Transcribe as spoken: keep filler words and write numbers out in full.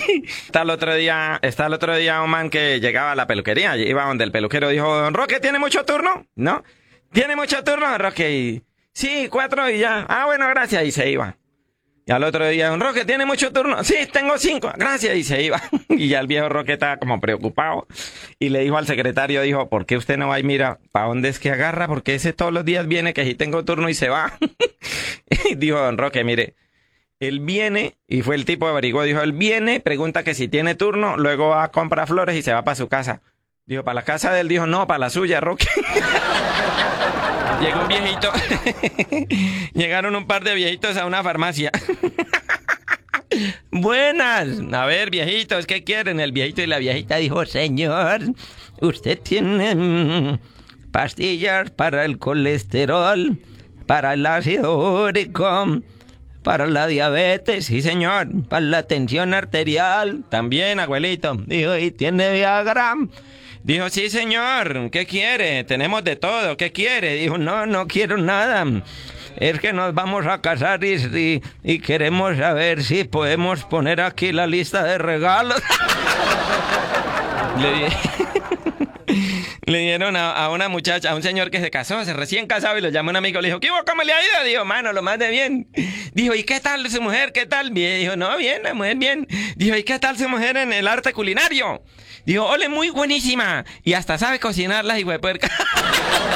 Está el otro día, está el otro día un man que llegaba a la peluquería, iba donde el peluquero dijo, don Roque, ¿tiene mucho turno? ¿No? ¿Tiene mucho turno, don Roque? Y, sí, cuatro y ya. Ah, bueno, gracias, y se iba. Y al otro día, don Roque, ¿tiene mucho turno? Sí, tengo cinco, gracias, y se iba. Y ya el viejo Roque estaba como preocupado. Y le dijo al secretario, dijo, ¿por qué usted no va y mira, ¿para dónde es que agarra? Porque ese todos los días viene que si tengo turno y se va. Y dijo don Roque, mire, él viene, y fue el tipo que averiguó, dijo, él viene, pregunta que si tiene turno, luego va a comprar flores y se va para su casa. Dijo, ¿para la casa de él? Dijo, no, para la suya, Roque. Llegó un viejito. Llegaron un par de viejitos a una farmacia. Buenas. A ver, viejitos, ¿qué quieren? El viejito y la viejita dijo, señor, usted tiene mm, pastillas para el colesterol, para el ácido úrico, para la diabetes, sí señor, para la tensión arterial, también, abuelito. Dijo, ¿y tiene Viagra? Dijo, sí señor, ¿qué quiere? Tenemos de todo, ¿qué quiere? Dijo, no, no quiero nada. Es que nos vamos a casar y, y, y queremos saber si podemos poner aquí la lista de regalos. Le, di... le dieron a, a una muchacha, a un señor que se casó, se recién casado, y lo llamó un amigo, le dijo, ¿qué hubo? ¿Cómo le ha ido? Dijo, mano, lo más de bien. Dijo, ¿y qué tal su mujer? ¿Qué tal? Bien. Dijo, no, bien, la mujer bien. Dijo, ¿y qué tal su mujer en el arte culinario? Dijo, ole, muy buenísima. Y hasta sabe cocinarlas, hijo de puerca.